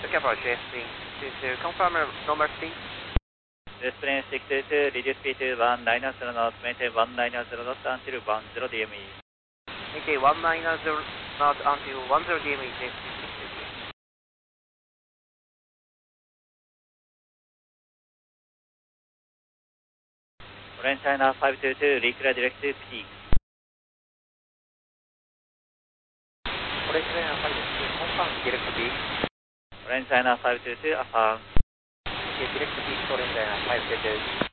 Looking for JSwing 22. Confirm number speed. Display 622, reduce speed to 190 knots, maintain 190 knots until 10 DME. Okay, 190 knots until 10 DME, JSwing 622. Orange China 522, reclear direct to peak. Orange China 522, confirm direct peak. Orange China 522, affirm. Okay, direct peak, Orange China 522.